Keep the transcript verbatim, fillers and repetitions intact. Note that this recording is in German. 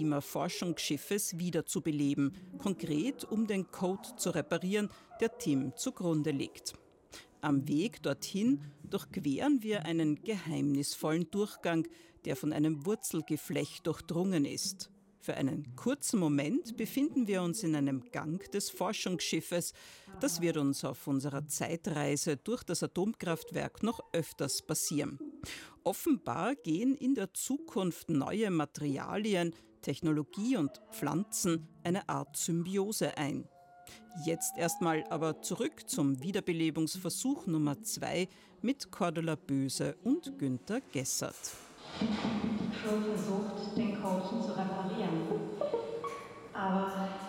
Fukushima-Forschungsschiffes wiederzubeleben, konkret um den Code zu reparieren, der Tim zugrunde liegt. Am Weg dorthin durchqueren wir einen geheimnisvollen Durchgang, der von einem Wurzelgeflecht durchdrungen ist. Für einen kurzen Moment befinden wir uns in einem Gang des Forschungsschiffes. Das wird uns auf unserer Zeitreise durch das Atomkraftwerk noch öfters passieren. Offenbar gehen in der Zukunft neue Materialien, Technologie und Pflanzen eine Art Symbiose ein. Jetzt erstmal aber zurück zum Wiederbelebungsversuch Nummer zwei mit Cordula Böse und Günther Gessert. Schon versucht, den Code zu reparieren. Aber